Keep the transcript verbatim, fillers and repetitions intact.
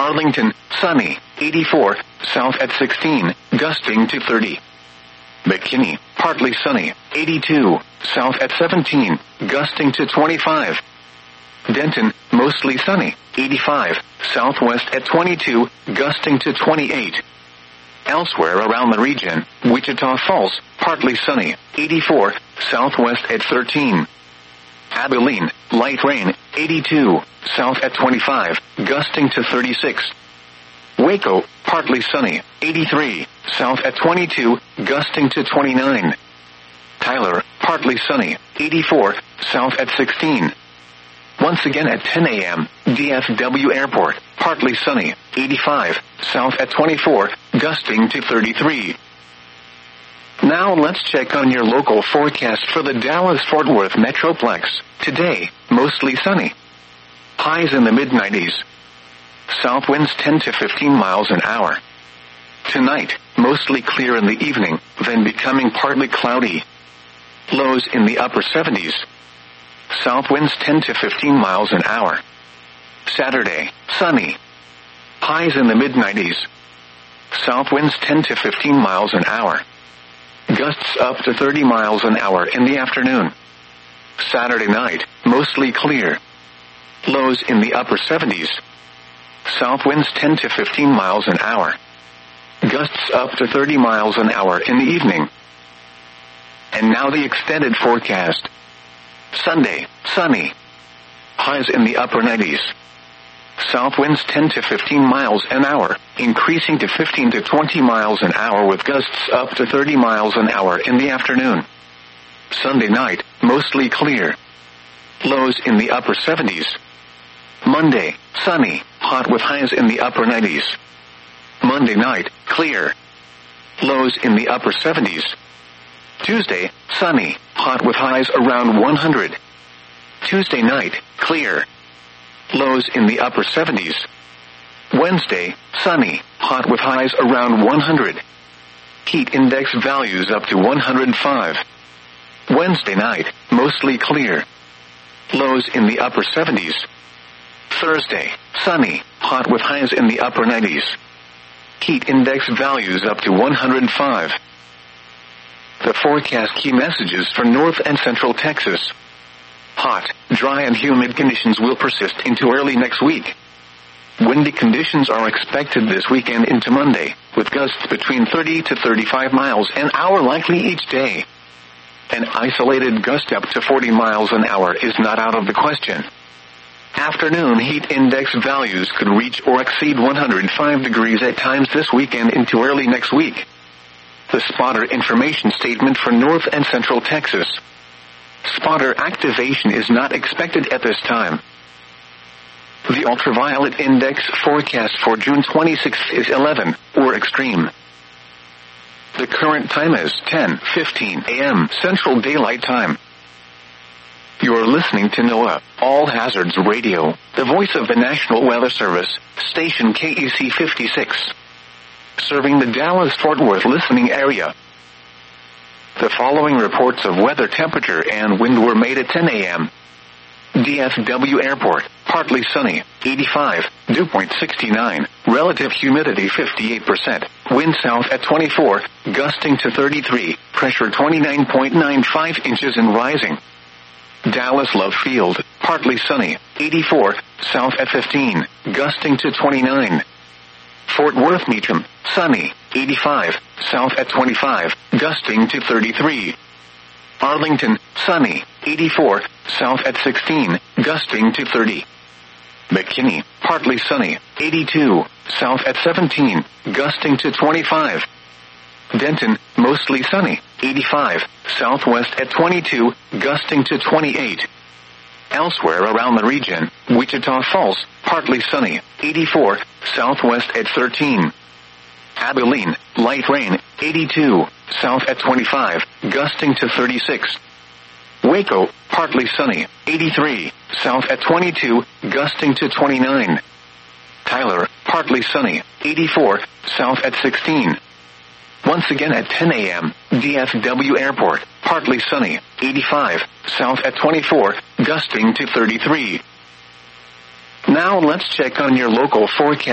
Arlington, sunny, eighty-four, south at sixteen, gusting to thirty. McKinney, partly sunny, eighty-two, south at seventeen, gusting to twenty-five. Denton, mostly sunny, eighty-five, southwest at twenty-two, gusting to twenty-eight. Elsewhere around the region, Wichita Falls, partly sunny, eighty-four, southwest at thirteen. Abilene, light rain, eighty-two, south at twenty-five, gusting to thirty-six. Waco, partly sunny, eighty-three, south at twenty-two, gusting to twenty-nine. Tyler, partly sunny, eighty-four, south at sixteen. Once again at ten a.m., D F W Airport, partly sunny, eighty-five, south at twenty-four, gusting to thirty-three. Now let's check on your local forecast for the Dallas-Fort Worth Metroplex. Today, mostly sunny. Highs in the mid nineties. South winds ten to fifteen miles an hour. Tonight, mostly clear in the evening, then becoming partly cloudy. Lows in the upper seventies. South winds ten to fifteen miles an hour. Saturday, sunny. Highs in the mid nineties. South winds ten to fifteen miles an hour. Gusts up to thirty miles an hour in the afternoon. Saturday night, mostly clear. Lows in the upper seventies. South winds ten to fifteen miles an hour. Gusts up to thirty miles an hour in the evening. And now the extended forecast. Sunday, sunny. Highs in the upper nineties. South winds ten to fifteen miles an hour, increasing to fifteen to twenty miles an hour with gusts up to thirty miles an hour in the afternoon. Sunday night, mostly clear. Lows in the upper seventies. Monday, sunny, hot with highs in the upper nineties. Monday night, clear. Lows in the upper seventies. Tuesday, sunny, hot with highs around one hundred. Tuesday night, clear. Lows in the upper seventies. Wednesday, sunny, hot with highs around one hundred. Heat index values up to one hundred five. Wednesday night, mostly clear. Lows in the upper seventies. Thursday, sunny, hot with highs in the upper nineties. Heat index values up to one hundred five. The forecast key messages for North and Central Texas. Hot, dry and humid conditions will persist into early next week. Windy conditions are expected this weekend into Monday, with gusts between thirty to thirty-five miles an hour likely each day. An isolated gust up to forty miles an hour is not out of the question. Afternoon heat index values could reach or exceed one hundred five degrees at times this weekend into early next week. The spotter information statement for North and Central Texas. Spotter activation is not expected at this time. The ultraviolet index forecast for June twenty-sixth is eleven, or extreme. The current time is ten fifteen a.m. Central Daylight Time. You're listening to NOAA, All Hazards Radio, the voice of the National Weather Service, station K E C fifty-six. Serving the Dallas-Fort Worth listening area. The following reports of weather temperature and wind were made at ten a.m. D F W Airport, partly sunny, eighty-five, dew point sixty-nine, relative humidity fifty-eight percent, wind south at twenty-four, gusting to thirty-three, pressure twenty-nine point nine five inches and rising. Dallas Love Field, partly sunny, eighty-four, south at fifteen, gusting to twenty-nine. Fort Worth Meacham, sunny, eighty-five, south at twenty-five, gusting to thirty-three. Arlington, sunny, eighty-four, south at sixteen, gusting to thirty. McKinney, partly sunny, eighty-two, south at seventeen, gusting to twenty-five. Denton, mostly sunny, eighty-five, southwest at twenty-two, gusting to twenty-eight. Elsewhere around the region, Wichita Falls, partly sunny, eighty-four, southwest at thirteen. Abilene, light rain, eighty-two, south at twenty-five, gusting to thirty-six. Waco, partly sunny, eighty-three, south at twenty-two, gusting to twenty-nine. Tyler, partly sunny, eighty-four, south at sixteen. Once again at ten a.m., D F W Airport, partly sunny, eighty-five, south at twenty-four, gusting to thirty-three. Now let's check on your local forecast.